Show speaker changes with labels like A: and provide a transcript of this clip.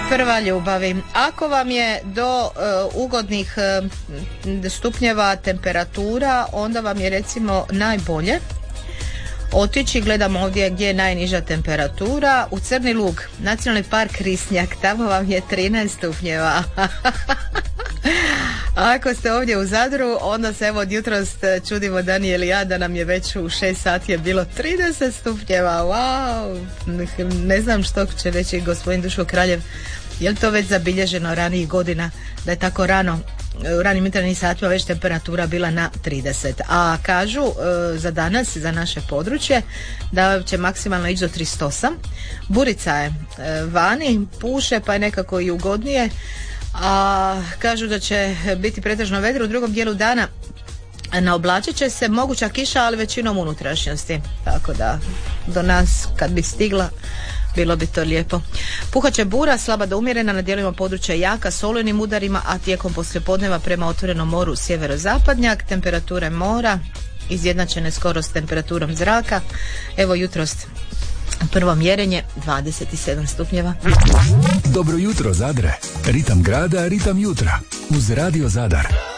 A: Prva ljubavi. Ako vam je do ugodnih stupnjeva temperatura, onda vam je recimo najbolje otići, gledam ovdje gdje je najniža temperatura, u Crni Lug, nacionalni park Risnjak, tamo vam je 13 stupnjeva. Ako ste ovdje u Zadru, onda se evo od jutros čudimo Danijel i ja da nam je već u 6 sati je bilo 30 stupnjeva. Wow! Ne znam što će reći gospodin Duško Kraljev. Je li to već zabilježeno ranijih godina da je tako rano, u ranim jutarnjim satima već temperatura bila na 30. A kažu za danas, za naše područje, da će maksimalno ići do 38. Burica je vani, puše pa je nekako i ugodnije. A kažu da će biti pretežno vedro u drugom dijelu dana. Naoblačit će se, moguća kiša, ali većinom unutrašnjosti. Tako da do nas kad bi stigla bilo bi to lijepo. Puhat će bura, slaba do umjerena, na dijelovima područja jaka, s olujnim udarima, a tijekom poslijepodneva prema otvorenom moru sjeverozapadnjak. Temperature mora izjednačene skoro s temperaturom zraka. Evo jutros prvo mjerenje 27 stupnjeva.
B: Dobro jutro Zadre, ritam grada, ritam jutra uz Radio Zadar.